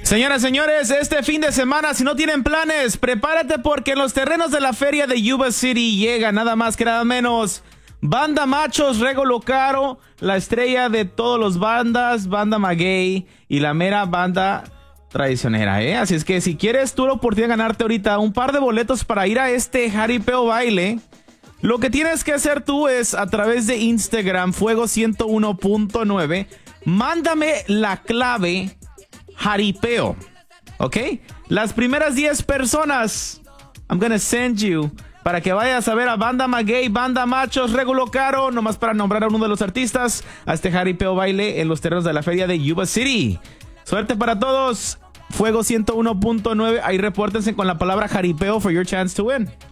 Señoras, señores, este fin de semana, si no tienen planes, prepárate porque en los terrenos de la feria de Yuba City llega nada más que nada menos Banda Machos, Regulo Caro, la estrella de todos los bandas, Banda Maguey y la mera banda traicionera, ¿eh? Así es que si quieres tú la oportunidad de ganarte ahorita un par de boletos para ir a este jaripeo baile, lo que tienes que hacer tú es a través de Instagram, Fuego 101.9, mándame la clave jaripeo, ¿ok? Las primeras 10 personas, I'm gonna send you para que vayas a ver a Banda Maguey, Banda Machos, Regulo Caro, nomás para nombrar a uno de los artistas, a este jaripeo baile en los terrenos de la feria de Yuba City. Suerte para todos. Fuego 101.9, ahí repórtense con la palabra jaripeo for your chance to win.